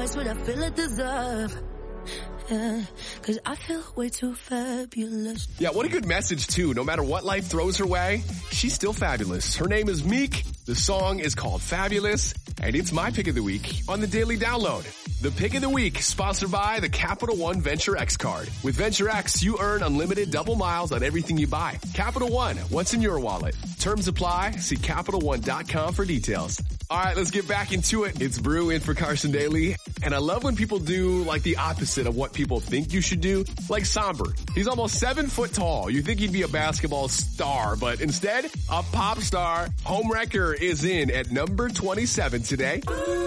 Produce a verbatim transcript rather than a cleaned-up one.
waste what I feel I deserve. Yeah, cause I feel way too fabulous. Yeah, what a good message too. No matter what life throws her way, she's still fabulous. Her name is Meek. The song is called Fabulous, and it's my pick of the week on the Daily Download. The pick of the week, sponsored by the Capital One Venture X card. With Venture X, you earn unlimited double miles on everything you buy. Capital One, what's in your wallet? Terms apply. See Capital One dot com for details. All right, let's get back into it. It's Brew in for Carson Daly. And I love when people do like the opposite of what people think you should do. Like Somber. He's almost seven foot tall. You think he'd be a basketball star, but instead, a pop star. Home Wrecker is in at number twenty-seven today.